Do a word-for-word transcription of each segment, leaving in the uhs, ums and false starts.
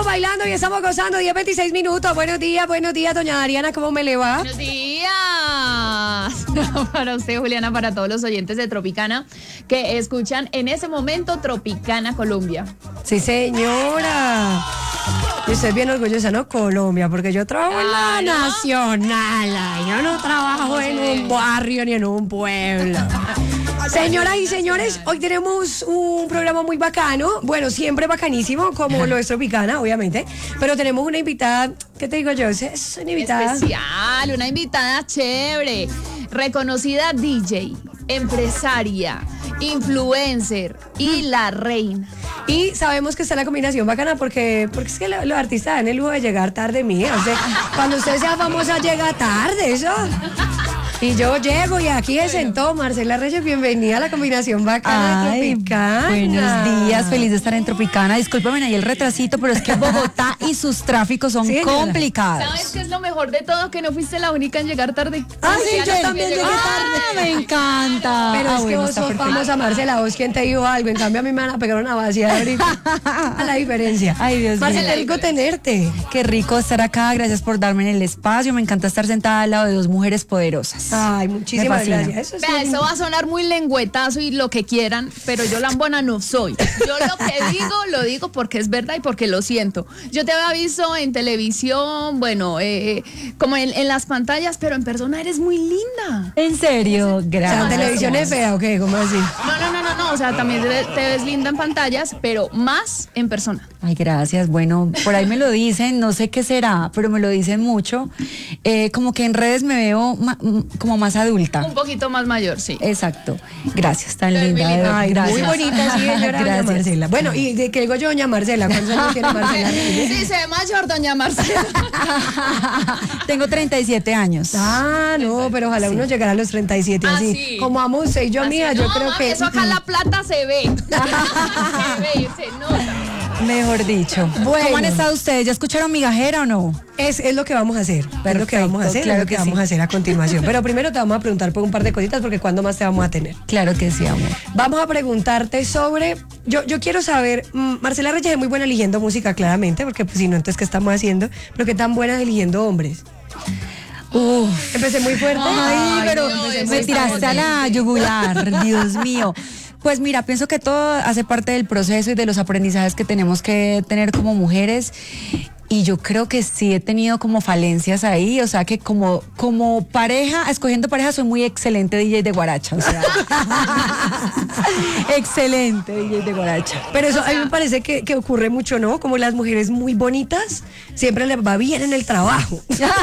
estamos bailando y estamos gozando. diez veintiséis minutos. Buenos días, buenos días, doña Ariana. ¿Cómo me le va? Buenos días. Para usted, Juliana, para todos los oyentes de Tropicana que escuchan en ese momento Tropicana Colombia. Sí, señora. Y usted es bien orgullosa, ¿no? Colombia, porque yo trabajo en la nacional. Ay, yo no trabajo en un barrio ni en un pueblo. Señoras y señores, hoy tenemos un programa muy bacano. Bueno, siempre bacanísimo, como lo es Tropicana, obviamente. Pero tenemos una invitada, ¿qué te digo yo? Es una invitada especial, una invitada chévere. Reconocida D J, empresaria, influencer y la reina. Y sabemos que está la combinación bacana porque, porque es que los, los artistas dan el lujo de llegar tarde, mía. O sea, cuando usted sea famosa, llega tarde, eso. Y yo llego y aquí se sentó Marcela Reyes, bienvenida a la combinación bacana. Ay, de Tropicana. Buenos días, feliz de estar en Tropicana. Discúlpame ahí el retrasito, pero es que Bogotá y sus tráficos son sí, complicados. ¿Sabes qué es lo mejor de todo? Que no fuiste la única en llegar tarde. Ah, sí, yo también llegué tarde. Ah, me encanta. Pero ah, es que bueno, vos sos famosa, Marcela, vos quién te dijo algo. En cambio a mí me van a pegar una vacía ahorita. A la diferencia. Ay, Dios mío. Marcela, rico tenerte. Qué rico estar acá, gracias por darme el espacio. Me encanta estar sentada al lado de dos mujeres poderosas. Ay, muchísimas gracias. Eso, Vea, eso va a sonar muy lengüetazo y lo que quieran, pero yo lambona no soy. Yo lo que digo, lo digo porque es verdad y porque lo siento. Yo te había visto en televisión, bueno, eh, como en, en las pantallas, pero en persona eres muy linda. ¿En serio? Gracias. O sea, ¿en televisión es fea o qué? ¿Cómo así? No, no, no, no, no, o sea, también te, te ves linda en pantallas, pero más en persona. Ay, gracias. Bueno, por ahí me lo dicen, no sé qué será, pero me lo dicen mucho. Eh, como que en redes me veo ma, como más adulta. Un poquito más mayor, sí. Exacto. Gracias, tan Pero linda. linda. Ay, gracias. muy bonita, sí, señora doña Marcela. Bueno, y de que digo yo, doña Marcela, ¿cuántos años tiene Marcela? Sí, se ve mayor, doña Marcela. Tengo treinta y siete años. Ah, no, pero ojalá sí. uno llegara a los treinta y siete ah, así. Sí. Como a Monse y yo, así, mía, no, yo creo mami, que... eso acá la plata se ve. Se ve, se nota. Mejor dicho. Bueno. ¿Cómo han estado ustedes? ¿Ya escucharon Migajera o no? Es, es lo que vamos a hacer. Perfecto, es lo que vamos a hacer, claro es lo que, que vamos sí. a hacer a continuación. Pero primero te vamos a preguntar por un par de cositas porque ¿cuándo más te vamos a tener? Claro que sí, amor. Vamos a preguntarte sobre... Yo, yo quiero saber, mmm, Marcela Reyes es muy buena eligiendo música, claramente, porque pues, si no, entonces, ¿qué estamos haciendo? Pero ¿qué tan buena eligiendo hombres? Uf. Empecé muy fuerte. Ay, Ay, pero no, me tiraste a la yugular, Dios mío. Pues mira, pienso que todo hace parte del proceso y de los aprendizajes que tenemos que tener como mujeres. Y yo creo que sí he tenido como falencias ahí, o sea que como, como pareja, escogiendo pareja, soy muy excelente D J de guaracha, o sea. Excelente D J de guaracha. Pero eso o sea, a mí me parece que, que ocurre mucho, ¿no? Como las mujeres muy bonitas, siempre les va bien en el trabajo.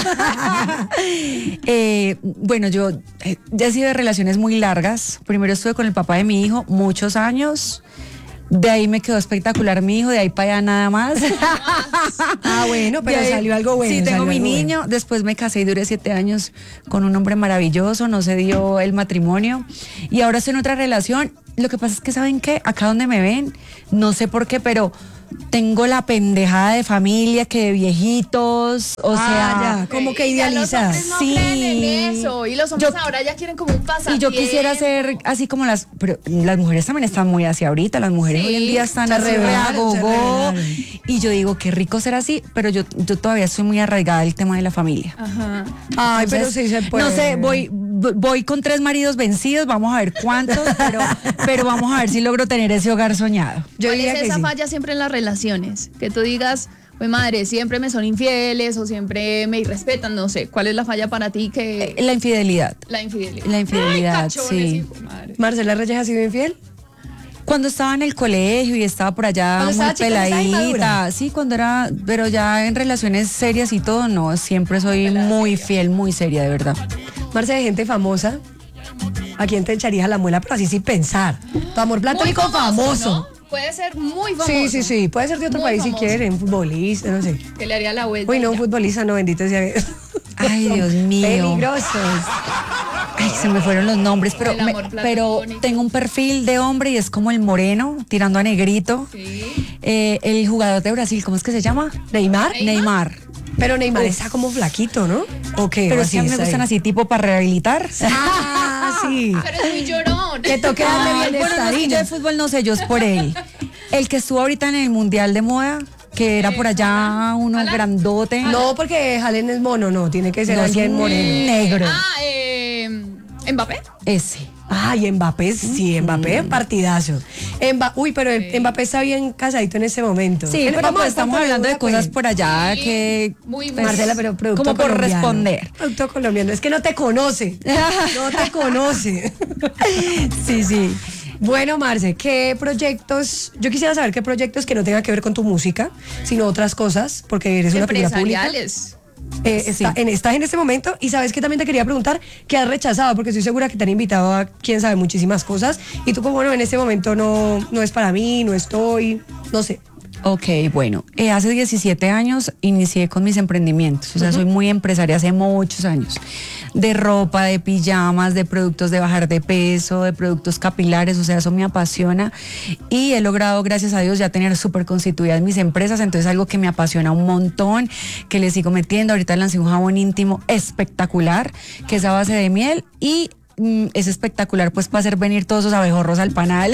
eh, bueno, yo eh, ya he sido de relaciones muy largas. Primero estuve con el papá de mi hijo muchos años. De ahí me quedó espectacular mi hijo, de ahí para allá nada más. Ah, bueno, pero ahí, salió algo bueno. Sí, tengo mi niño, bueno. Después me casé y duré siete años con un hombre maravilloso, no se dio el matrimonio. Y ahora estoy en otra relación. Lo que pasa es que, ¿saben qué? Acá donde me ven, no sé por qué, pero tengo la pendejada de familia que de viejitos, o ah, sea... ya, como que idealizada. Los hombres no sí. creen en eso, y los hombres yo, ahora ya quieren como un pasatiempo. Y yo quisiera ser así como las... Pero las mujeres también están muy hacia ahorita, las mujeres sí, hoy en día están así a gogo. Y yo digo, qué rico ser así, pero yo, yo todavía estoy muy arraigada al tema de la familia. Ajá. Ay, Entonces, pero sí se puede. No sé, voy... Voy con tres maridos vencidos, vamos a ver cuántos, pero, pero vamos a ver si logro tener ese hogar soñado. Yo ¿Cuál es esa sí. falla siempre en las relaciones? Que tú digas, pues madre, siempre me son infieles o siempre me irrespetan, no sé. ¿Cuál es la falla para ti? Que La infidelidad. La infidelidad. La infidelidad, Ay, cachones, sí. hijo, madre. ¿Marcela Reyes ha sido infiel? Cuando estaba en el colegio y estaba por allá muy chica, peladita, sí, cuando era, pero ya en relaciones serias y todo, no, siempre soy muy fiel, muy seria, de verdad. Marce, de gente famosa, ¿a quién te echarías a la muela? Pero así sin pensar. Tu amor platónico famoso. famoso. ¿No? Puede ser muy famoso. Sí, sí, sí. Puede ser de otro muy país famoso. Si quieren, futbolista, no sé. Que le haría la vuelta. Uy, no, un futbolista, no, bendito sea Dios. Ay, Dios mío. Peligrosos. Ay, se me fueron los nombres, pero, me, pero tengo un perfil de hombre y es como el moreno, tirando a negrito. Sí. Eh, el jugador de Brasil, ¿cómo es que se llama? ¿Neymar? Neymar. Neymar. Pero Neymar Uf. está como flaquito, ¿no? ¿O qué? Pero sí, a mí me gustan así, tipo para rehabilitar. Ah, sí. Pero es muy llorón. Que toque darle bien bueno, no, yo de fútbol no sé, yo es por él. El que estuvo ahorita en el Mundial de Moda, que era por allá uno Haaland. grandote. No, porque Haaland es mono, no, tiene que ser No, es alguien un moreno. negro. Ah, eh, Mbappé. Ese. Ay, Mbappé, sí, Mbappé, partidazo. Mba- Uy, pero el- Mbappé está bien casadito en ese momento. Sí, Bueno, pero vamos pues a estamos estar hablando de por cosas pues. por allá Sí, que... muy, pues, Marcela, pero producto como por colombiano. responder. Producto colombiano, es que no te conoce. No te conoce. Sí, sí. Bueno, Marce, ¿qué proyectos? Yo quisiera saber qué proyectos que no tengan que ver con tu música, sino otras cosas, porque eres una figura pública. Empresariales. Eh, está- en, estás en este momento y sabes que también te quería preguntar qué has rechazado, porque estoy segura que te han invitado a quién sabe muchísimas cosas y tú como, bueno, en este momento no, no es para mí, no estoy, no sé. Ok, bueno, eh, hace diecisiete años inicié con mis emprendimientos, o sea, soy muy empresaria hace muchos años, de ropa, de pijamas, de productos de bajar de peso, de productos capilares, o sea, eso me apasiona y he logrado, gracias a Dios, ya tener súper constituidas mis empresas, entonces algo que me apasiona un montón, que le sigo metiendo, ahorita lancé un jabón íntimo espectacular, que es a base de miel y mm, es espectacular pues para hacer venir todos esos abejorros al panal.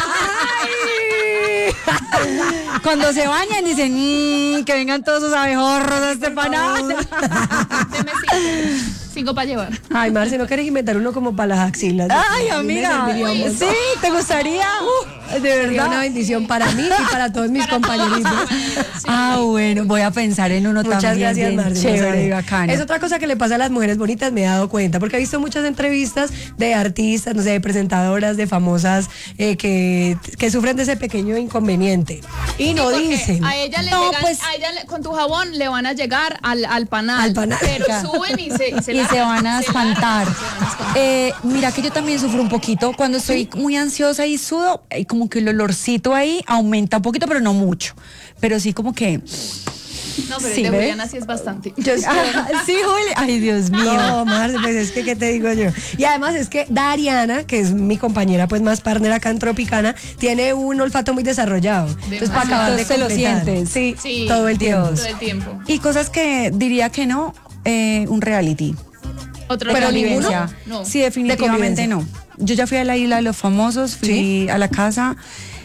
Cuando se bañan dicen "Mm, que vengan todos esos abejorros a este panal". Deme cinco. Cinco para llevar. Ay, Marce, ¿no quieres inventar uno como para las axilas? Ay, A mí me amiga, serviría un montón. sí, ¿te gustaría? Uh, de Sería una verdad. bendición para mí y para todos mis compañeritos. Ah, bueno, voy a pensar en uno Muchas también. gracias, bien Marce. chévere no y sabe. bacano. Es otra cosa que le pasa a las mujeres bonitas, me he dado cuenta, porque he visto muchas entrevistas de artistas, no sé, de presentadoras, de famosas eh, que, que sufren de ese pequeño inconveniente. Y no Porque dicen. A ella le No, llegan, pues- a ella le- con tu jabón le van a llegar al, al panal. Al panal. Pero Ya. suben y se, y se, y se largan, van a se espantar. largan, se van a espantar. Eh, mira que yo también sufro un poquito. Cuando estoy muy ansiosa y sudo, eh, como que el olorcito ahí aumenta un poquito, pero no mucho. Pero sí como que... No, pero Sí, el de ¿ves? Juliana sí es bastante. Yo es que- Ah, sí, Juli. Ay, Dios mío. No, Marce, pues es que, ¿qué te digo yo? Y además es que Dariana, que es mi compañera, pues más partner acá en Tropicana, tiene un olfato muy desarrollado. Entonces, para acabar de Entonces, lo completar. sientes. Sí, Sí, todo el tiempo. Todo el tiempo. Y cosas que diría que no, eh, un reality. Otro Pero reality. ninguno. Convivencia. No. Sí, definitivamente De no. Yo ya fui a la isla de los famosos, fui ¿Sí? a la casa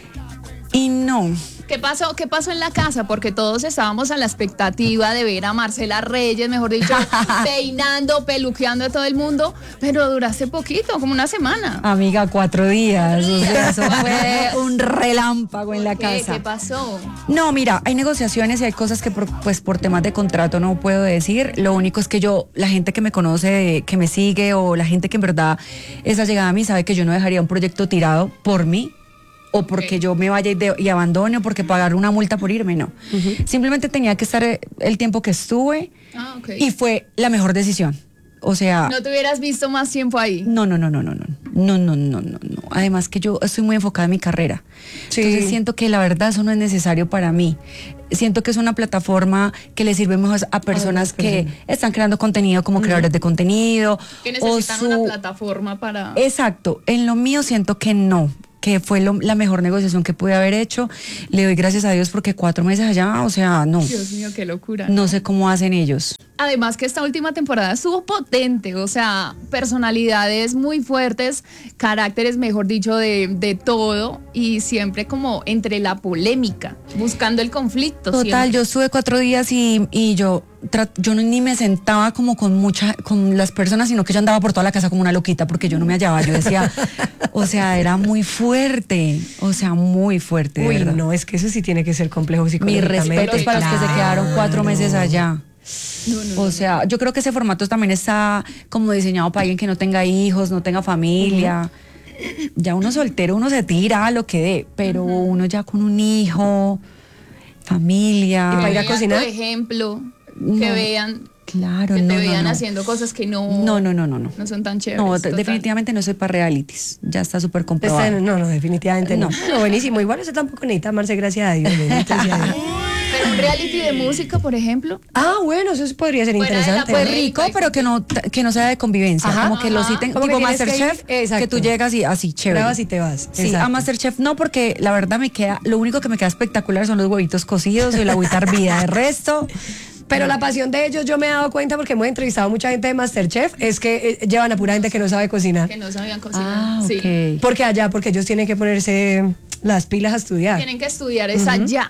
y no. ¿Qué pasó? ¿Qué pasó en la casa? Porque todos estábamos a la expectativa de ver a Marcela Reyes, mejor dicho, peinando, peluqueando a todo el mundo, pero duraste poquito, como una semana. Amiga, cuatro días. O sea, eso fue un relámpago en la ¿Qué, casa. ¿Qué pasó? No, mira, hay negociaciones y hay cosas que por, pues por temas de contrato no puedo decir. Lo único es que yo, la gente que me conoce, que me sigue o la gente que en verdad es allegada a mí sabe que yo no dejaría un proyecto tirado por mí o porque Ok. yo me vaya y, de- y abandone o porque pagar una multa por irme, no. Simplemente tenía que estar eh, el tiempo que estuve Ah, ok. y fue la mejor decisión. O sea, No te hubieras visto más tiempo ahí. no, no, no, no, no, no, no, no, no, no, no. Además que yo estoy muy enfocada en mi carrera. Sí. Entonces siento que la verdad eso no es necesario para mí. Siento que es una plataforma que le sirve mejor a personas que están creando contenido como creadores de contenido. Que o necesitan su- una plataforma para... Exacto. En lo mío siento que no, que fue lo- la mejor negociación que pude haber hecho. Le doy gracias a Dios porque cuatro meses allá, o sea, no. Dios mío, qué locura. No sé cómo hacen ellos. Además que esta última temporada estuvo potente, o sea, personalidades muy fuertes, caracteres, mejor dicho, de, de todo y siempre como entre la polémica, buscando el conflicto. Total, siempre. yo estuve cuatro días y, y yo tra- yo no- ni me sentaba como con mucha, con las personas, sino que yo andaba por toda la casa como una loquita porque yo no me hallaba. Yo decía, o sea, era muy fuerte, o sea, muy fuerte. de Uy, verdad. no, es que eso sí tiene que ser complejo Mis psicológicamente. respetos para los que se Claro. quedaron cuatro meses allá. No, no, O sea, yo creo que ese formato también está como diseñado para alguien que no tenga hijos, no tenga familia. Ya uno soltero, uno se tira a lo que dé, pero uno ya con un hijo, familia. ¿Y para ir a Vean cocinar? tu ejemplo, No. que vean, Claro, que no, te no, vean no. haciendo cosas que no, No, no, no, no, no. no son tan chéveres. No, total. definitivamente no soy para realities. Ya está súper comprobado. Este, no, no, definitivamente no. No. Bueno, buenísimo. Igual eso tampoco necesita amarse, gracias a Dios. bendito sea Dios. Pero un reality de música, por ejemplo. Ah, bueno, eso sí podría ser Fuera de la interesante. Pues polémica. rico, pero que no, que no sea de convivencia. Ajá, como que lo ajá. citen, Como que tipo tienes que Masterchef, ir- que, exacto. tú llegas y así, chévere. Grabas y te vas. Sí, Exacto. a Masterchef no, porque la verdad me queda, lo único que me queda espectacular son los huevitos cocidos y la agüita hervida. De resto, Pero la pasión de ellos, yo me he dado cuenta porque hemos entrevistado a mucha gente de Masterchef, es que eh, llevan a pura gente que no sabe cocinar. Que no sabían cocinar. ah, Sí. ok. Porque allá, porque ellos tienen que ponerse las pilas a estudiar. Tienen que estudiar esa ya.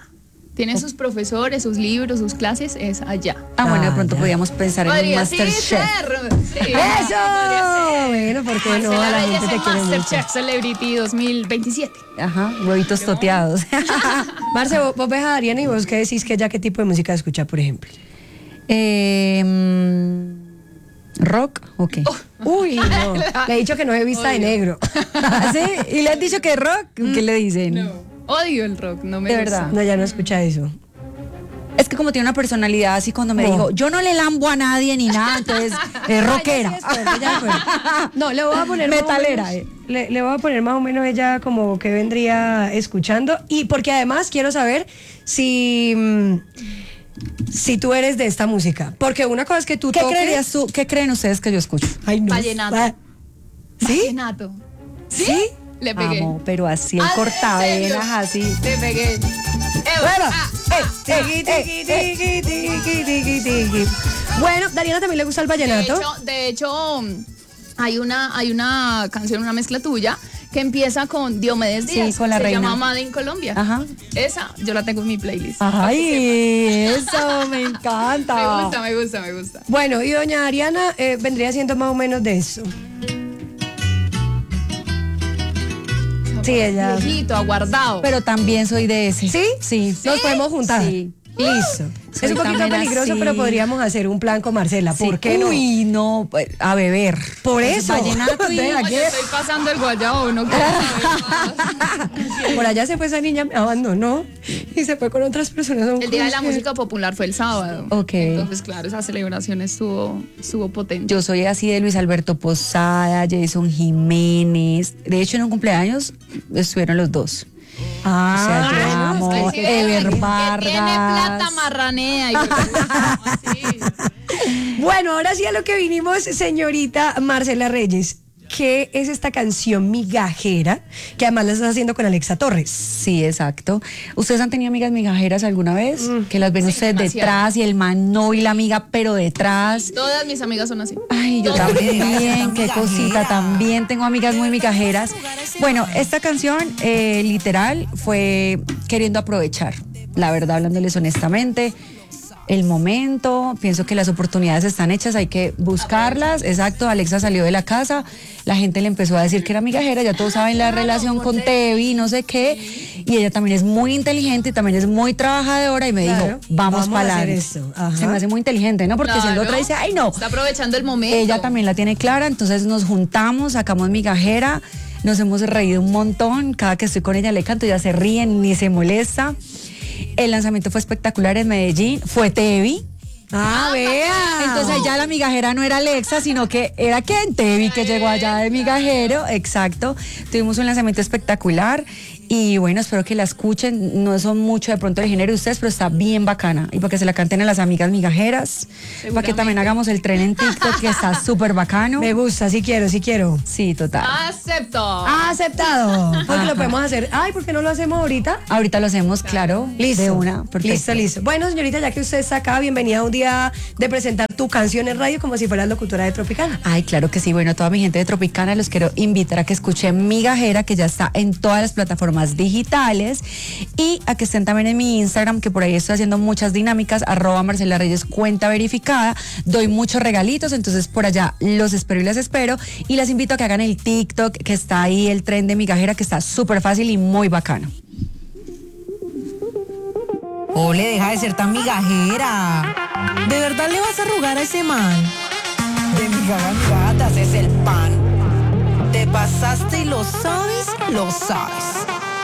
Tienen sus profesores, sus libros, sus clases, es allá. Ah, bueno, de Ah, pronto ya. podríamos pensar en un Podría sí Masterchef. ser. Sí, ¡Eso! podría ser. Bueno, ¿por qué no? Marcela A la Reyes gente en te quiere mucho. Masterchef Celebrity dos mil veintisiete. Ajá, huevitos toteados. Marce, vos, vos ves a Dariana y vos qué decís que ella qué tipo de música escucha, por ejemplo. Eh, mm, ¿Rock o qué? Uy, no. Le he dicho que no he vista de negro. ¿Sí? ¿Y le han dicho que rock? ¿Qué le dicen? Odio el rock, no me De gusta. verdad. No, ya no escucha eso. Es que como tiene una personalidad así, cuando me No. dijo, yo no le lambo a nadie ni nada, entonces es rockera. Ay, ya sí, después, ya después. No, le voy a poner más o Metalera, menos- eh. le, le voy a poner más o menos ella como que vendría escuchando. Y porque además quiero saber si, mm, si tú eres de esta música. Porque una cosa es que tú ¿Qué toques- creerías tú? ¿Qué creen ustedes que yo escucho? Ay, no. Vallenato. Ah, ¿Sí? Vallenato. ¿Sí? ¿Sí? Le pegué. Amo, pero así en Ah, ¿en cortavenas, serio? así. Le pegué. Eh, Bueno, ah, eh, tiqui, tiqui, tiqui, tiqui, tiqui, tiqui. Bueno, Dariana también le gusta el De vallenato. hecho, de hecho, hay una, hay una canción, una mezcla tuya que empieza con Diomedes Sí, Díaz. con la se reina. llama Made in Colombia. Ajá. Esa yo la tengo en mi playlist. Ay, eso me Me encanta. gusta, me gusta, me gusta. Bueno, y doña Ariana eh, vendría siendo más o menos de eso. Sí, ella. Viejito, aguardado. Pero también soy de ese. ¿Sí? Sí. Nos podemos juntar. Sí. Listo. Soy Es un poquito también peligroso, así. pero podríamos hacer un plan con Marcela. ¿Por Sí. qué no? Uy, no, pues, a beber. Por Pues, eso. Vallenato y Deja Oye, que- estoy pasando el guayabo, no quiero saber más. Por allá se fue esa niña, me abandonó y se fue con otras personas. a un El Día de la concierto. Música Popular fue el sábado. Ok. Entonces, claro, esa celebración estuvo, estuvo potente. Yo soy así de Luis Alberto Posada, Jason Jiménez. De hecho, en un cumpleaños estuvieron los dos. Ah, O sea, yo bueno, amo es que sí, Ever que tiene Vargas. plata marranea. Y así. Bueno, ahora sí a lo que vinimos, señorita Marcela Reyes. ¿Qué es esta canción migajera? Que además la estás haciendo con Alexa Torres. Sí, exacto. ¿Ustedes han tenido amigas migajeras alguna vez? Que las ven Sí, ustedes demasiado. detrás y el man no y la amiga, pero detrás. Todas mis amigas son así. Ay, yo Todas. también, qué cosita, también tengo amigas muy migajeras. Bueno, esta canción eh, literal fue queriendo aprovechar, la verdad, hablándoles honestamente, el momento, pienso que las oportunidades están hechas, hay que buscarlas, exacto, Alexa salió de la casa, la gente le empezó a decir que era migajera, ya todos saben la relación con Tevi, no sé qué, y ella también es muy inteligente y también es muy trabajadora y me Claro, dijo, vamos, vamos a para hacer adelante. esto, ajá. Se me hace muy inteligente, ¿no? Porque siendo Claro. otra dice, ay no, Está aprovechando el momento. ella también la tiene clara, entonces nos juntamos, sacamos migajera, nos hemos reído un montón, cada que estoy con ella le canto, ella se ríe, ni se molesta. El lanzamiento fue espectacular en Medellín, fue Tevi. Ah, vea. Entonces ya la migajera no era Alexa, sino que era quien Tevi que llegó allá de migajero, exacto. Tuvimos un lanzamiento espectacular y bueno, espero que la escuchen. No son mucho de pronto el género de ustedes, pero está bien bacana. Y para que se la canten a las amigas migajeras, para que también hagamos el tren en TikTok, que está súper bacano. Me gusta, sí quiero, sí quiero. Sí, total. Acepto. Ah, aceptado. Porque lo podemos hacer. Ay, ¿por qué no lo hacemos ahorita? Ahorita lo hacemos, claro, Listo. de una. Perfecto. Listo, listo. Bueno, señorita, ya que usted está acá, bienvenida a un día de presentar tu canción en radio como si fueras locutora de Tropicana. Ay, claro que sí. Bueno, toda mi gente de Tropicana los quiero invitar a que escuchen Migajera, que ya está en todas las plataformas digitales, y a que estén también en mi Instagram, que por ahí estoy haciendo muchas dinámicas, arroba Marcela Reyes, cuenta verificada. Doy muchos regalitos, entonces por allá los espero y las espero. Y las invito a que hagan el TikTok, que está ahí, el tren de Migajera, que está súper fácil y muy bacano. Ole, deja de ser tan migajera. ¿De verdad le vas a rogar a ese man? De migajas, migajas, es el pan. Te pasaste y lo sabes, lo sabes.